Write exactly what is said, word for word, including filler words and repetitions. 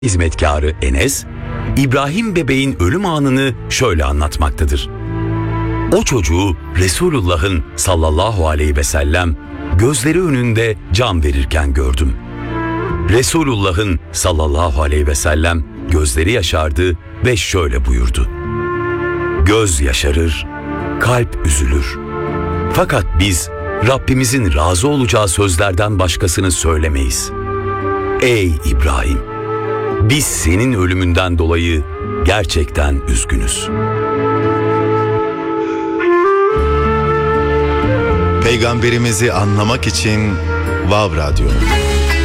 hizmetkarı Enes, İbrahim bebeğin ölüm anını şöyle anlatmaktadır. O çocuğu Resulullah'ın sallallahu aleyhi ve sellem gözleri önünde can verirken gördüm. Resulullah'ın sallallahu aleyhi ve sellem gözleri yaşardı ve şöyle buyurdu. Göz yaşarır, kalp üzülür. Fakat biz Rabbimizin razı olacağı sözlerden başkasını söylemeyiz. Ey İbrahim! Biz senin ölümünden dolayı gerçekten üzgünüz. Peygamberimizi anlamak için Vav Radyo.